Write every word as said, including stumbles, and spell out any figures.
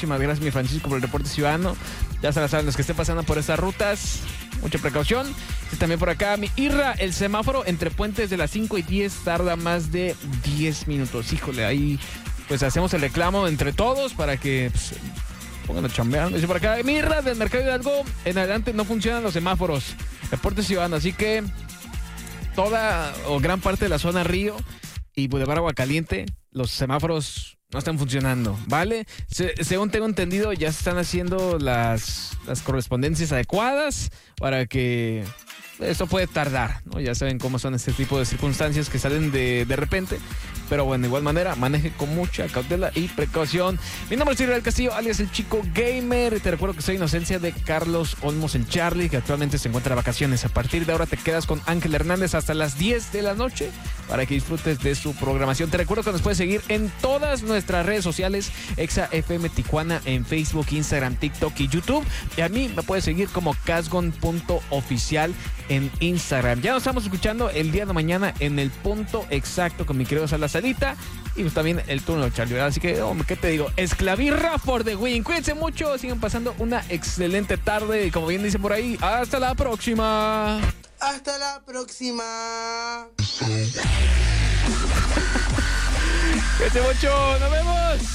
Muchísimas gracias, mi Francisco, por el reporte ciudadano. Ya se la saben los que estén pasando por estas rutas. Mucha precaución. Y también por acá, mi Irra, el semáforo entre puentes de las cinco y diez tarda más de diez minutos. Híjole, ahí pues hacemos el reclamo entre todos para que pues, pongan a chambear. Dice por acá, mi Irra, del Mercado Hidalgo en adelante no funcionan los semáforos. Reporte ciudadano, así que toda o gran parte de la zona Río y Boulevard Aguacaliente, los semáforos no están funcionando, ¿vale? Se, según tengo entendido, ya se están haciendo las, las correspondencias adecuadas para que eso puede tardar, ¿no? Ya saben cómo son este tipo de circunstancias que salen de, de repente. Pero bueno, de igual manera, maneje con mucha cautela y precaución. Mi nombre es Israel Castillo, alias El Chico Gamer. Te recuerdo que soy Inocencia de Carlos Olmos, el Charlie, que actualmente se encuentra de vacaciones. A partir de ahora te quedas con Ángel Hernández hasta las diez de la noche para que disfrutes de su programación. Te recuerdo que nos puedes seguir en todas nuestras redes sociales, Exa F M Tijuana, en Facebook, Instagram, TikTok y YouTube. Y a mí me puedes seguir como casgon punto oficial en Instagram. Ya nos estamos escuchando el día de mañana en el punto exacto con mi querido Salazarita y pues también el turno de Charlie, ¿verdad? Así que, hombre, ¿qué te digo? Esclavirra for the win. Cuídense mucho, sigan pasando una excelente tarde y como bien dice por ahí, hasta la próxima. Hasta la próxima. Cuídense mucho, nos vemos.